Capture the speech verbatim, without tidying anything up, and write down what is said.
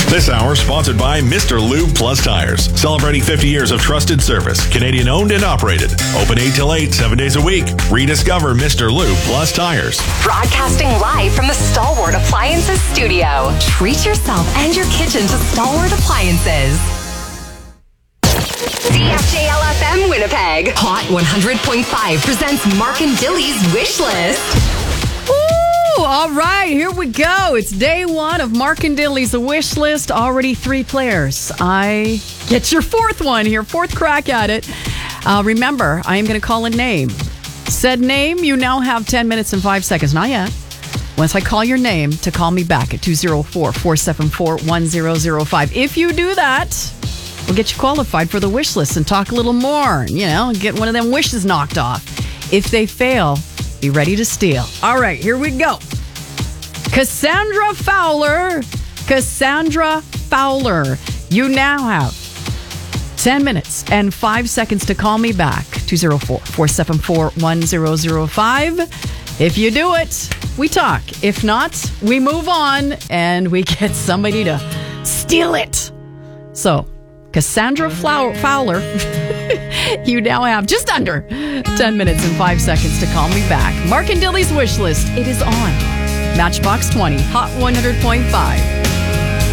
This hour sponsored by Mister Lube Plus Tires. Celebrating fifty years of trusted service. Canadian owned and operated. Open eight till eight, seven days a week. Rediscover Mister Lube Plus Tires. Broadcasting live from the Stalwart Appliances studio. Treat yourself and your kitchen to Stalwart Appliances. C F J L F M Winnipeg. Hot one hundred point five presents Mark and Dilly's Wish List. All right, here we go. It's day one of Mark and Dilly's Wish List. Already three players. I get your fourth one here, fourth crack at it. Uh, remember, I am going to call a name. Said name, you now have ten minutes and five seconds. Not yet. Once I call your name, to call me back at two oh four, four seven four, one oh oh five. If you do that, we'll get you qualified for the wish list and talk a little more. You know, get one of them wishes knocked off. If they fail, be ready to steal. All right, here we go. Cassandra Fowler. Cassandra Fowler. You now have ten minutes and five seconds to call me back. two oh four, four seven four, one oh oh five. If you do it, we talk. If not, we move on and we get somebody to steal it. So, Cassandra Flower- Fowler, you now have just under ten minutes and five seconds to call me back. Mark and Dilly's Wish List. It is on Matchbox twenty, Hot one hundred point five.